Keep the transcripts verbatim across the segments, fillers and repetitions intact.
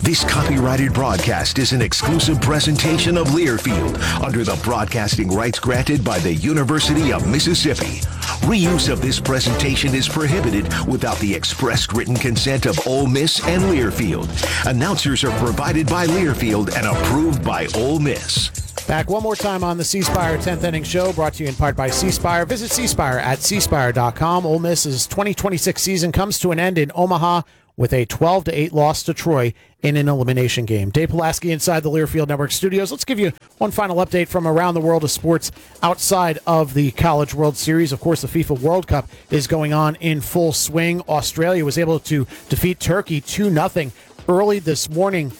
This copyrighted broadcast is an exclusive presentation of Learfield under the broadcasting rights granted by the University of Mississippi. Reuse of this presentation is prohibited without the express written consent of Ole Miss and Learfield. Announcers are provided by Learfield and approved by Ole Miss. Back one more time on the C Spire tenth Inning Show, brought to you in part by C Spire. Visit C Spire at c spire dot com. Ole Miss's twenty twenty-six season comes to an end in Omaha with a twelve to eight loss to Troy in an elimination game. Dave Pulaski inside the Learfield Network studios. Let's give you one final update from around the world of sports outside of the College World Series. Of course, the FIFA World Cup is going on in full swing. Australia was able to defeat Turkey two nothing early this morning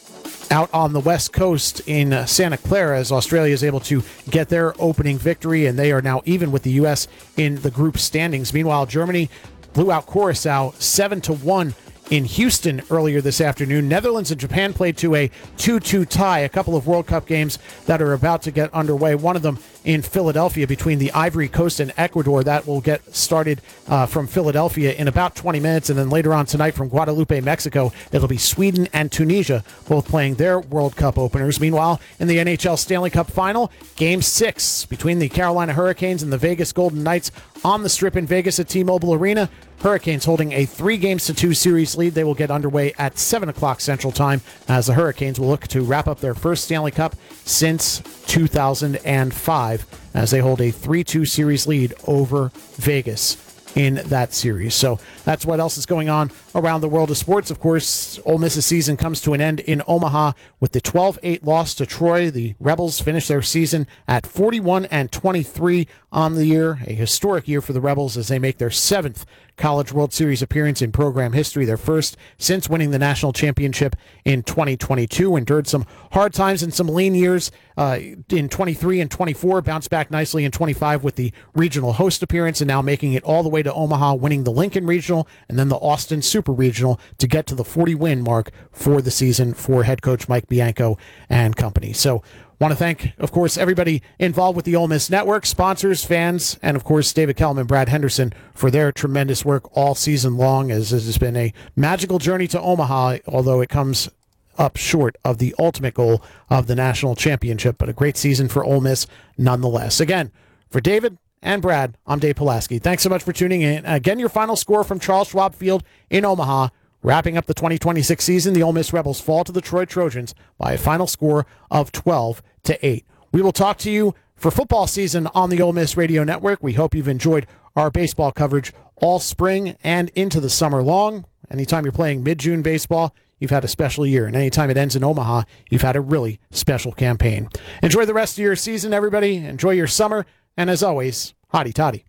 out on the West Coast in uh, Santa Clara, as Australia is able to get their opening victory, and they are now even with the U S in the group standings. Meanwhile, Germany blew out Curacao seven to one in Houston earlier this afternoon. Netherlands and Japan played to a two two tie, a couple of World Cup games that are about to get underway. One of them in Philadelphia between the Ivory Coast and Ecuador. That will get started uh, from Philadelphia in about twenty minutes. And then later on tonight from Guadalupe, Mexico, it'll be Sweden and Tunisia both playing their World Cup openers. Meanwhile, in the N H L Stanley Cup Final, Game six between the Carolina Hurricanes and the Vegas Golden Knights on the Strip in Vegas at T-Mobile Arena. Hurricanes holding a three games to two series lead. They will get underway at seven o'clock Central Time as the Hurricanes will look to wrap up their first Stanley Cup since two thousand five as they hold a three two series lead over Vegas in that series. So that's what else is going on around the world of sports. Of course, Ole Miss's season comes to an end in Omaha with the twelve eight loss to Troy. The Rebels finish their season at forty-one and twenty-three on the year, a historic year for the Rebels as they make their seventh College World Series appearance in program history, their first since winning the national championship in twenty twenty-two. Endured some hard times and some lean years uh, in twenty-three and twenty-four, bounced back nicely in twenty-five with the regional host appearance, and now making it all the way to Omaha, winning the Lincoln Regional and then the Austin Super Regional to get to the forty win mark for the season for head coach Mike Bianco and company. So want to thank, of course, everybody involved with the Ole Miss Network, sponsors, fans, and, of course, David Kellum and Brad Henderson for their tremendous work all season long, as this has been a magical journey to Omaha, although it comes up short of the ultimate goal of the national championship, but a great season for Ole Miss nonetheless. Again, for David and Brad, I'm Dave Pulaski. Thanks so much for tuning in. Again, your final score from Charles Schwab Field in Omaha. Wrapping up the twenty twenty-six season, the Ole Miss Rebels fall to the Troy Trojans by a final score of twelve to eight. We will talk to you for football season on the Ole Miss Radio Network. We hope you've enjoyed our baseball coverage all spring and into the summer long. Anytime you're playing mid-June baseball, you've had a special year. And anytime it ends in Omaha, you've had a really special campaign. Enjoy the rest of your season, everybody. Enjoy your summer. And as always, hotty toddy.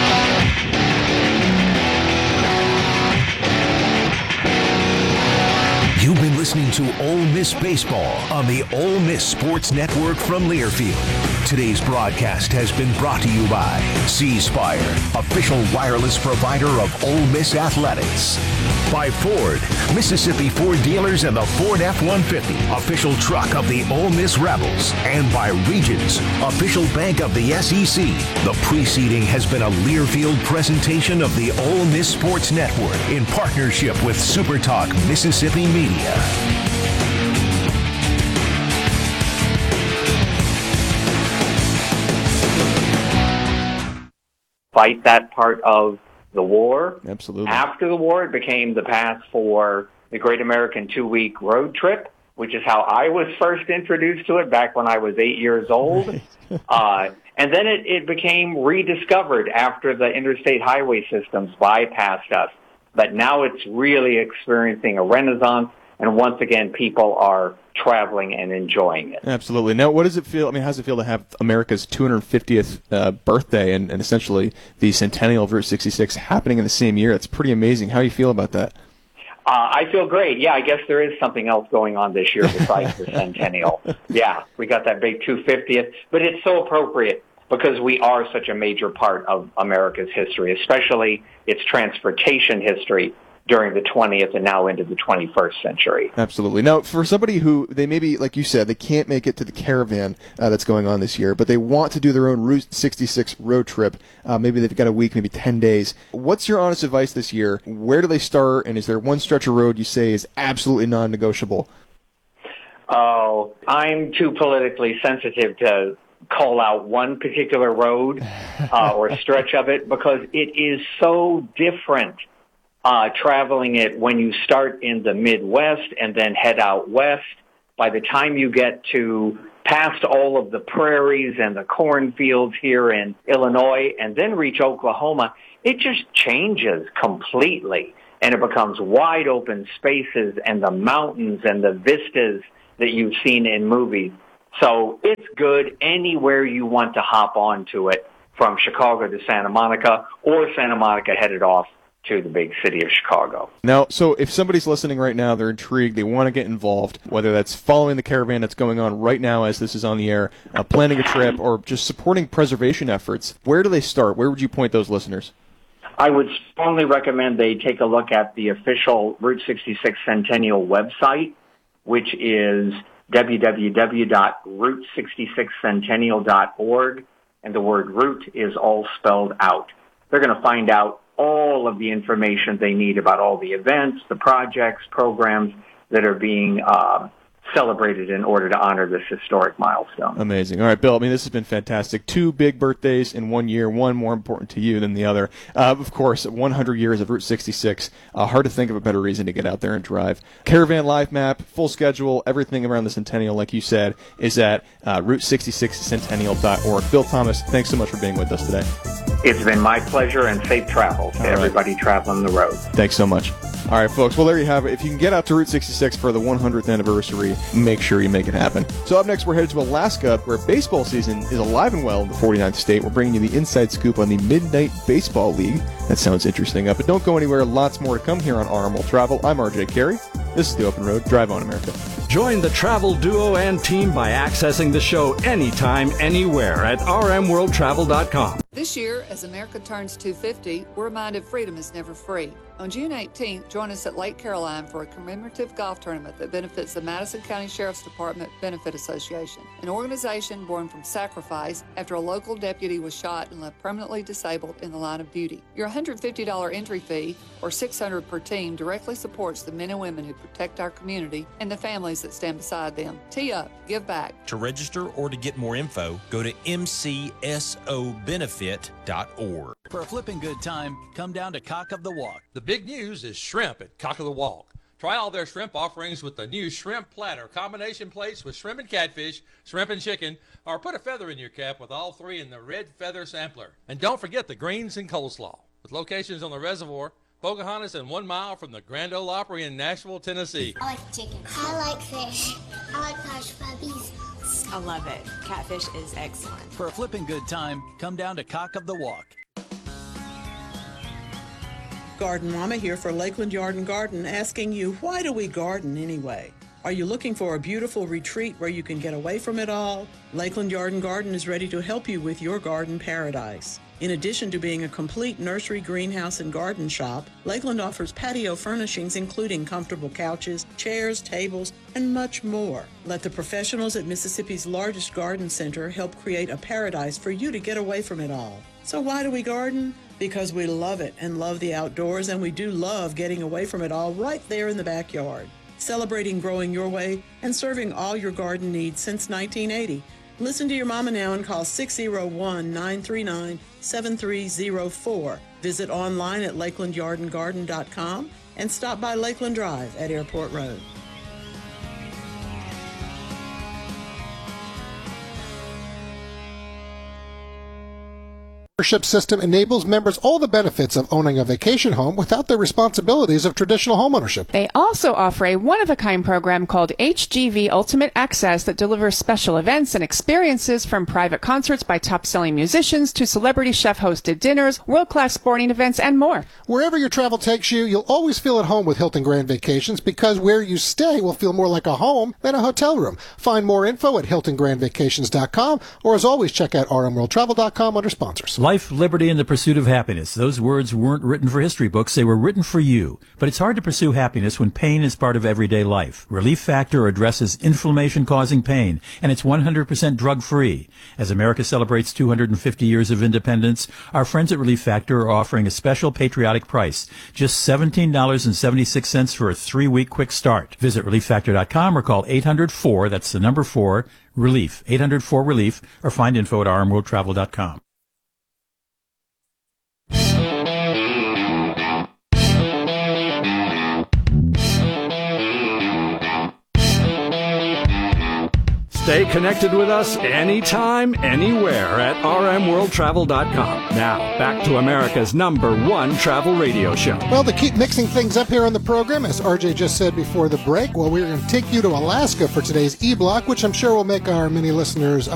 You've been listening to Ole Miss Baseball on the Ole Miss Sports Network from Learfield. Today's broadcast has been brought to you by C Spire, official wireless provider of Ole Miss Athletics. By Ford, Mississippi Ford dealers and the Ford F one fifty, official truck of the Ole Miss Rebels. And by Regions, official bank of the S E C. The preceding has been a Learfield presentation of the Ole Miss Sports Network in partnership with SuperTalk Mississippi Media. Fight that part of the war. Absolutely. After the war, it became the path for the Great American Two-Week Road Trip, which is how I was first introduced to it back when I was eight years old. uh, and then it, it became rediscovered after the interstate highway systems bypassed us. But now it's really experiencing a renaissance, and once again, people are traveling and enjoying it. Absolutely. Now, what does it feel? I mean, how does it feel to have America's two hundred fiftieth uh, birthday and, and essentially the centennial of Route sixty-six happening in the same year? It's pretty amazing. How do you feel about that? Uh, I feel great. Yeah, I guess there is something else going on this year besides the centennial. Yeah, we got that big two hundred fiftieth, but it's so appropriate because we are such a major part of America's history, especially its transportation history. during the twentieth and now into the twenty-first century. Absolutely. Now, for somebody who, they maybe, like you said, they can't make it to the caravan uh, that's going on this year, but they want to do their own Route sixty-six road trip, uh, maybe they've got a week, maybe ten days. What's your honest advice this year? Where do they start, and is there one stretch of road you say is absolutely non-negotiable? Oh, I'm too politically sensitive to call out one particular road uh, or stretch of it because it is so different. Uh, traveling it when you start in the Midwest and then head out west. By the time you get to past all of the prairies and the cornfields here in Illinois and then reach Oklahoma, it just changes completely. And it becomes wide open spaces and the mountains and the vistas that you've seen in movies. So it's good anywhere you want to hop onto it, from Chicago to Santa Monica or Santa Monica headed off to the big city of Chicago. Now, so if somebody's listening right now, they're intrigued, they want to get involved, whether that's following the caravan that's going on right now as this is on the air, uh, planning a trip, or just supporting preservation efforts, where do they start? Where would you point those listeners? I would strongly recommend they take a look at the official Route sixty-six Centennial website, which is w w w dot route sixty-six centennial dot org, and the word route is all spelled out. They're going to find out all of the information they need about all the events, the projects, programs that are being uh, celebrated in order to honor this historic milestone. Amazing. All right, Bill, I mean, this has been fantastic. Two big birthdays in one year, one more important to you than the other. Uh, of course, one hundred years of Route sixty-six. Uh, hard to think of a better reason to get out there and drive. Caravan Live Map, full schedule, everything around the Centennial, like you said, is at uh, route sixty-six centennial dot org. Bill Thomas, thanks so much for being with us today. It's been my pleasure, and safe travels to All right. everybody traveling the road. Thanks so much. All right, folks. Well, there you have it. If you can get out to Route sixty-six for the one hundredth anniversary, make sure you make it happen. So up next, we're headed to Alaska, where baseball season is alive and well in the forty-ninth state. We're bringing you the inside scoop on the Midnight Baseball League. That sounds interesting. Uh, but don't go anywhere. Lots more to come here on R M World Travel. I'm R J Carey. This is The Open Road. Drive on, America. Join the travel duo and team by accessing the show anytime, anywhere at r m world travel dot com. This year, as America turns two fifty, we're reminded freedom is never free. On June eighteenth, join us at Lake Caroline for a commemorative golf tournament that benefits the Madison County Sheriff's Department Benefit Association, an organization born from sacrifice after a local deputy was shot and left permanently disabled in the line of duty. Your one hundred fifty dollars entry fee, or six hundred dollars per team, directly supports the men and women who protect our community and the families that stand beside them. Tee up, give back. To register or to get more info, go to m c s o benefit dot org. For a flipping good time, come down to Cock of the Walk. The big news is shrimp at Cock of the Walk. Try all their shrimp offerings with the new shrimp platter, combination plates with shrimp and catfish, shrimp and chicken, or put a feather in your cap with all three in the red feather sampler. And don't forget the greens and coleslaw. With locations on the reservoir, Pocahontas, and one mile from the Grand Ole Opry in Nashville, Tennessee. I like chicken. I like fish. I like hush puppies. I love it. Catfish is excellent. For a flipping good time, come down to Cock of the Walk. Garden Mama here for Lakeland Yard and Garden, asking you, why do we garden anyway? Are you looking for a beautiful retreat where you can get away from it all? Lakeland Yard and Garden is ready to help you with your garden paradise. In addition to being a complete nursery, greenhouse, and garden shop, Lakeland offers patio furnishings including comfortable couches, chairs, tables, and much more. Let the professionals at Mississippi's largest garden center help create a paradise for you to get away from it all. So why do we garden? Because we love it and love the outdoors, and we do love getting away from it all right there in the backyard. Celebrating growing your way and serving all your garden needs since nineteen eighty. Listen to your mama now and call six oh one, nine three nine, seven three oh four. Visit online at lakeland yard and garden dot com and stop by Lakeland Drive at Airport Road. Membership system enables members all the benefits of owning a vacation home without the responsibilities of traditional homeownership. They also offer a one-of-a-kind program called H G V Ultimate Access that delivers special events and experiences, from private concerts by top-selling musicians to celebrity chef-hosted dinners, world-class sporting events, and more. Wherever your travel takes you, you'll always feel at home with Hilton Grand Vacations, because where you stay will feel more like a home than a hotel room. Find more info at hilton grand vacations dot com, or as always, check out r m world travel dot com under sponsors. Life, liberty, and the pursuit of happiness. Those words weren't written for history books. They were written for you. But it's hard to pursue happiness when pain is part of everyday life. Relief Factor addresses inflammation-causing pain, and it's one hundred percent drug-free. As America celebrates two hundred fifty years of independence, our friends at Relief Factor are offering a special patriotic price. Just seventeen dollars and seventy-six cents for a three-week quick start. Visit relief factor dot com or call eight hundred four, that's the number four, RELIEF, eight hundred four RELIEF, or find info at r m world travel dot com. Stay connected with us anytime, anywhere at r m world travel dot com. Now, back to America's number one travel radio show. Well, to keep mixing things up here on the program, as R J just said before the break, well, we're going to take you to Alaska for today's E-Block, which I'm sure will make our many listeners